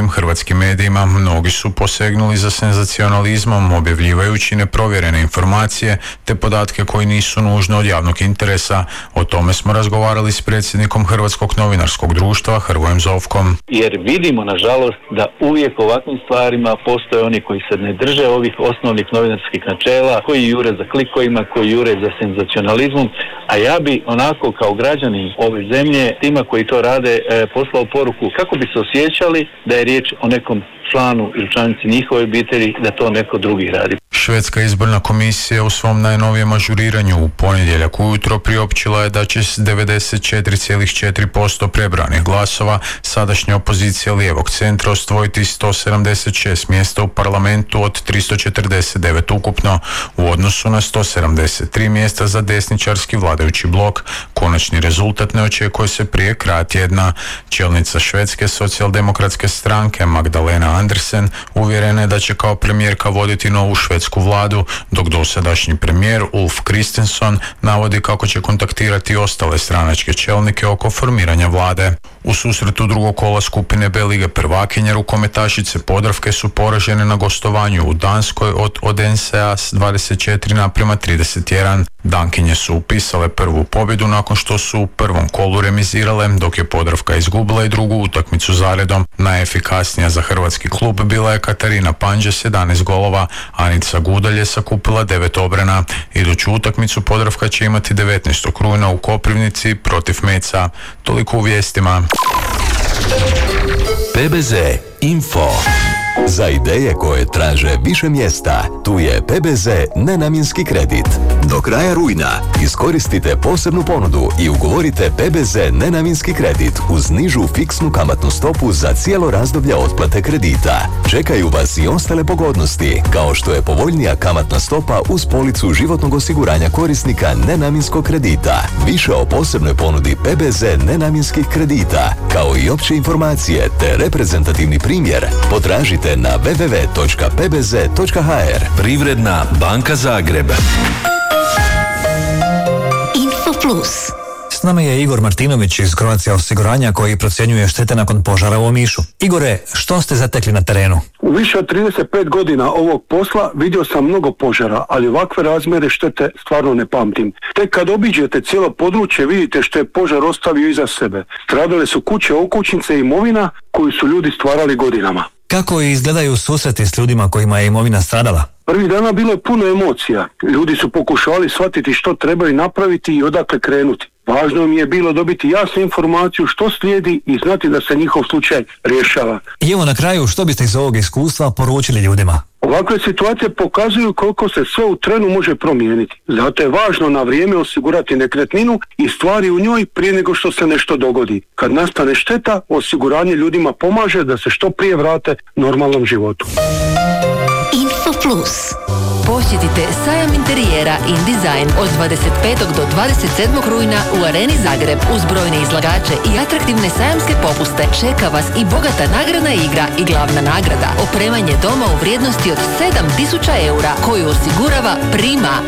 nekim hrvatskim medijima. Mnogi su posegnuli za senzacionalizmom, objavljivajući neprovjerene informacije te podatke koji nisu nužno od javnog interesa. O tome smo razgovarali s predsjednikom Hrvatskog novinarskog društva Hrvojem Zovkom. Jer vidimo, nažalost, da uvijek ovakvim stvarima postoje oni koji se ne drže ovih osnovnih novinarskih načela, koji jure za klikovima, koji jure za senzacionalizmom, a ja bi onako kao građanin ove zemlje, tima koji to rade, poslao poruku kako bi se osjećali da je riječ o nekom članu ili članici njihove obitelji, da to neko drugi radi. Švedska izborna komisija u svom najnovijem ažuriranju u ponedjeljak ujutro priopćila je da će s 94,4% prebranih glasova sadašnja opozicija lijevog centra osvojiti 176 mjesta u parlamentu od 349 ukupno, u odnosu na 173 mjesta za desničarski vladajući blok. Konačni rezultat ne očekuje se prije kraja tjedna. Čelnica švedske socijaldemokratske stranke Magdalena Andersen uvjerena je da će kao premijerka voditi novu švedsku vladu, dok dosadašnji premijer Ulf Kristersson navodi kako će kontaktirati ostale stranačke čelnike oko formiranja vlade. U susretu drugog kola skupine B lige prvakinja rukometašice Podravke su poražene na gostovanju u Danskoj od Odenseja s 24:31. Dankinje su upisale prvu pobjedu nakon što su u prvom kolu remizirale, dok je Podravka izgubila i drugu utakmicu zaredom. Najefikasnija za hrvatski klub bila je Katarina Panđe s 11 golova, Anica Gudalj je sakupila 9 obrana. Iduću utakmicu Podravka će imati 19. rujna u Koprivnici protiv Meca. Toliko u vijestima. PBZ Info. Za ideje koje traže više mjesta, tu je PBZ nenamjenski kredit. Do kraja rujna iskoristite posebnu ponudu i ugovorite PBZ nenamjenski kredit uz nižu fiksnu kamatnu stopu za cijelo razdoblje otplate kredita. Čekaju vas i ostale pogodnosti, kao što je povoljnija kamatna stopa uz policu životnog osiguranja korisnika nenamjenskog kredita. Više o posebnoj ponudi PBZ nenamjenskih kredita, kao i opće informacije te reprezentativni primjer, potražite na www.pbz.hr. Privredna banka Zagreb. Info Plus. S nama je Igor Martinović iz Croatia osiguranja koji procjenjuje štete nakon požara u Omišu. Igore, što ste zatekli na terenu? U više od 35 godina ovog posla vidio sam mnogo požara, ali ovakve razmjere štete stvarno ne pamtim. Tek kad obiđete cijelo područje vidite što je požar ostavio iza sebe. Stradale su kuće, okućnice i imovina koju su ljudi stvarali godinama. Kako izgledaju susreti s ljudima kojima je imovina stradala? Prvih dana bilo je puno emocija. Ljudi su pokušavali shvatiti što trebaju napraviti i odakle krenuti. Važno mi je bilo dobiti jasnu informaciju što slijedi i znati da se njihov slučaj rješava. I evo na kraju, što biste iz ovog iskustva poručili ljudima? Ovakve situacije pokazuju koliko se sve u trenu može promijeniti. Zato je važno na vrijeme osigurati nekretninu i stvari u njoj prije nego što se nešto dogodi. Kad nastane šteta, osiguranje ljudima pomaže da se što prije vrate normalnom životu. Info Plus. Posjetite sajam interijera InDesign od 25. do 27. rujna u Areni Zagreb. Uz brojne izlagače i atraktivne sajamske popuste čeka vas i bogata nagradna igra i glavna nagrada. Opremanje doma u vrijednosti od 7.000 eura koju osigurava Prima.